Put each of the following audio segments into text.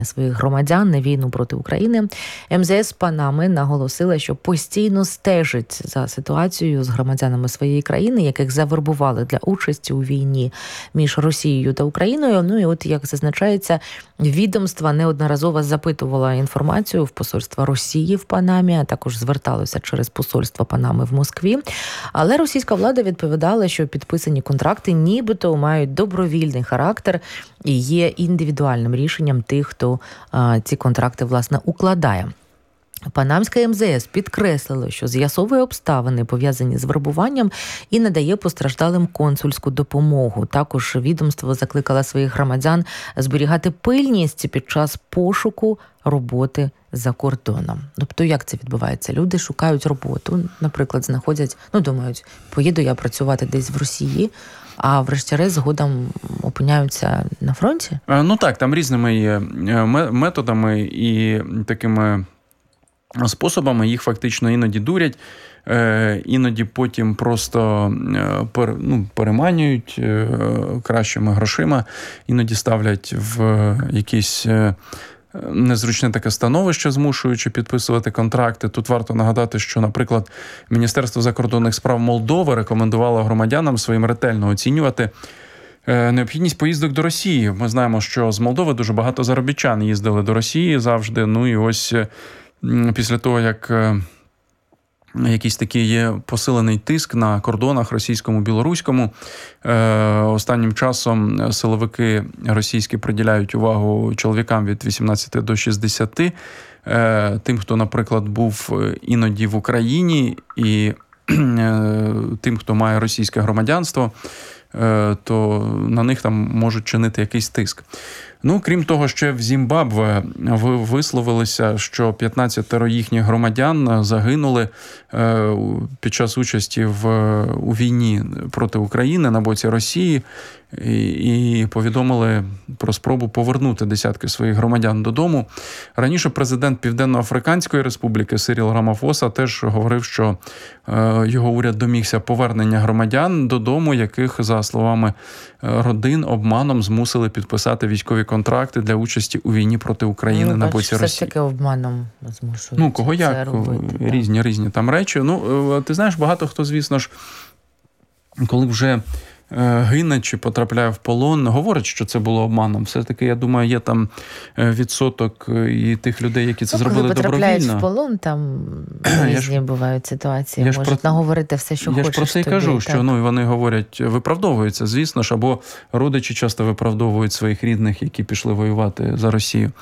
своїх громадян на війну проти України. МЗС Панами наголосила, що постійно стежить за ситуацією з громадянами своєї країни, яких завербували для участі у війні між Росією та Україною. Ну і от, як зазначається, відомство неодноразово запитувало інформацію в посольства Росії в Панамі, а також зверталося через посольство Панами в Москві. Але російська влада відповідала, що підписані контракти нібито мають добровільний характер і є індивідуальним рішенням тих, хто ці контракти, власне, укладає. Панамська МЗС підкреслило, що з'ясовує обставини, пов'язані з вербуванням, і надає постраждалим консульську допомогу. Також відомство закликало своїх громадян зберігати пильність під час пошуку роботи за кордоном. Тобто, як це відбувається? Люди шукають роботу, наприклад, знаходять, думають, поїду я працювати десь в Росії, а врешті-решт згодом опиняються на фронті? Ну так, там різними є методами і такими способами їх фактично іноді дурять, іноді потім просто переманюють кращими грошима, іноді ставлять в якісь незручне таке становище, змушуючи підписувати контракти. Тут варто нагадати, що, наприклад, Міністерство закордонних справ Молдови рекомендувало громадянам своїм ретельно оцінювати необхідність поїздок до Росії. Ми знаємо, що з Молдови дуже багато заробітчан їздили до Росії завжди. Ну і ось після того, як якийсь такий є посилений тиск на кордонах російському-білоруському, останнім часом силовики російські приділяють увагу чоловікам від 18 до 60, тим, хто, наприклад, був іноді в Україні, і тим, хто має російське громадянство, то на них там можуть чинити якийсь тиск. Крім того, ще в Зімбабве висловилися, що 15 їхніх громадян загинули під час участі у війні проти України на боці Росії і повідомили про спробу повернути десятки своїх громадян додому. Раніше президент Південно-Африканської Республіки Сиріл Рамафоса теж говорив, що його уряд домігся повернення громадян додому, яких, за словами родин, обманом змусили підписати військові контракти для участі у війні проти України на боці Росії. Все ж таки обманом змушують кого це як, робити. Різні там речі. Ти знаєш, багато хто, звісно ж, коли вже гине чи потрапляє в полон, говорить, що це було обманом. Все-таки, я думаю, є там відсоток і тих людей, які це зробили добровільно. Коли потрапляють в полон, там різні бувають ситуації. Можуть наговорити все, що хочеш. Я ж про це і кажу, що вони говорять, виправдовуються, звісно ж, або родичі часто виправдовують своїх рідних, які пішли воювати за Росію.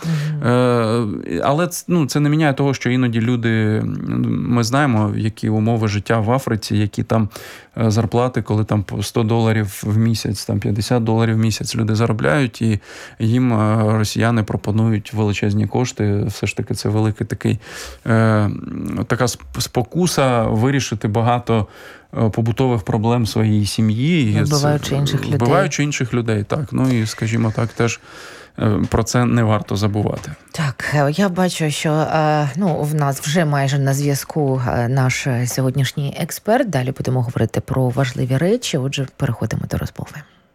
Але це не міняє того, що іноді люди, ми знаємо, які умови життя в Африці, які там зарплати, коли там $100 в місяць, там $50 в місяць люди заробляють, і їм росіяни пропонують величезні кошти. Все ж таки це великий така спокуса вирішити багато побутових проблем своєї сім'ї. Вбиваючи інших людей. Так. І, скажімо так, теж про це не варто забувати. Так, я бачу, що в нас вже майже на зв'язку наш сьогоднішній експерт. Далі будемо говорити про важливі речі. Отже, переходимо до розмови.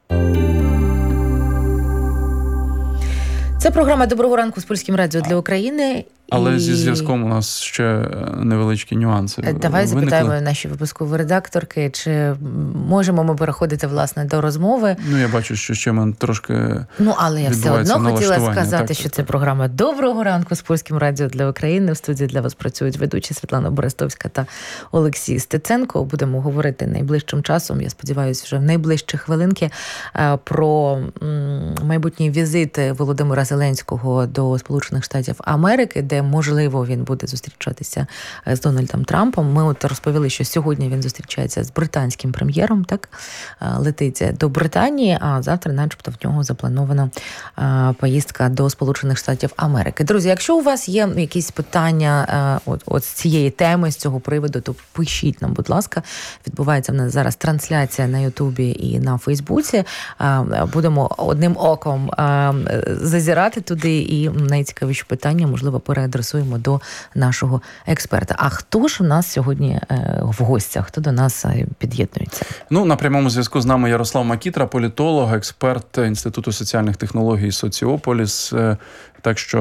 Це програма «Доброго ранку» з Польським радіо для України. Але зі зв'язком у нас ще невеличкі нюанси. Давай запитаємо наші випускові редакторки, чи можемо ми переходити, власне, до розмови. Я бачу, що ще мене трошки але я все одно хотіла сказати, так, що це програма «Доброго ранку» з Польським радіо для України. В студії для вас працюють ведучі Світлана Берестовська та Олексій Стеценко. Будемо говорити найближчим часом, я сподіваюся, вже в найближчі хвилинки, про майбутній візит Володимира Зеленського до Сполучених Штатів Америки, де, можливо, він буде зустрічатися з Дональдом Трампом. Ми розповіли, що сьогодні він зустрічається з британським прем'єром, так, летить до Британії, а завтра, начебто, в нього запланована поїздка до Сполучених Штатів Америки. Друзі, якщо у вас є якісь питання з цієї теми, з цього приводу, то пишіть нам, будь ласка. Відбувається в нас зараз трансляція на Ютубі і на Фейсбуці. Будемо одним оком зазирати туди і найцікавіші питання, можливо, переадресуємо до нашого експерта. А хто ж у нас сьогодні в гостях? Хто до нас під'єднується? На прямому зв'язку з нами Ярослав Макітра, політолог, експерт Інституту соціальних технологій «Соціополіс». Так що